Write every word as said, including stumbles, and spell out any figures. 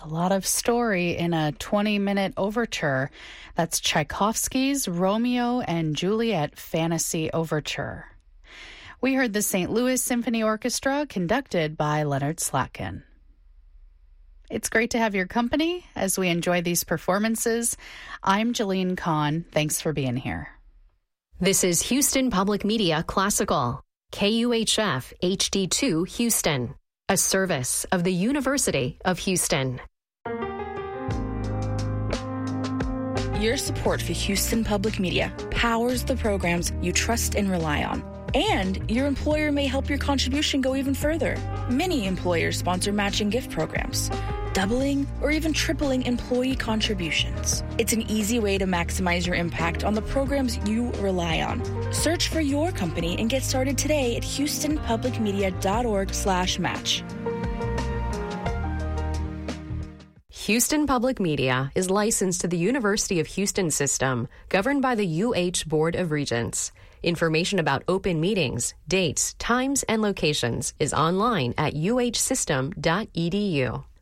A lot of story in a twenty-minute overture. That's Tchaikovsky's Romeo and Juliet Fantasy Overture. We heard the Saint Louis Symphony Orchestra, conducted by Leonard Slatkin. It's great to have your company as we enjoy these performances. I'm Jeline Kahn. Thanks for being here. This is Houston Public Media Classical, K U H F H D two Houston, a service of the University of Houston. Your support for Houston Public Media powers the programs you trust and rely on. And your employer may help your contribution go even further. Many employers sponsor matching gift programs, doubling or even tripling employee contributions. It's an easy way to maximize your impact on the programs you rely on. Search for your company and get started today at houston public media dot org slash match. Houston Public Media is licensed to the University of Houston System, governed by the U H Board of Regents. Information about open meetings, dates, times, and locations is online at u h system dot e d u.